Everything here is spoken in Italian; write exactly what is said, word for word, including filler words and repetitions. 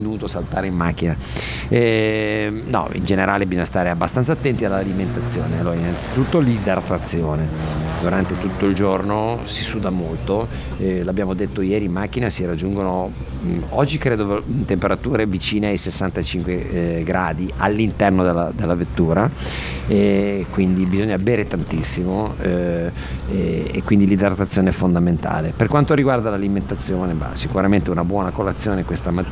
dovuto saltare in macchina. Eh, no, in generale bisogna stare abbastanza attenti all'alimentazione. Allora, innanzitutto l'idratazione. Durante tutto il giorno si suda molto, eh, l'abbiamo detto ieri, in macchina si raggiungono mh, oggi credo temperature vicine ai sessantacinque eh, gradi all'interno della, della vettura, e quindi bisogna bere tantissimo, eh, e, e quindi l'idratazione è fondamentale. Per quanto riguarda l'alimentazione, bah, sicuramente una buona colazione questa mattina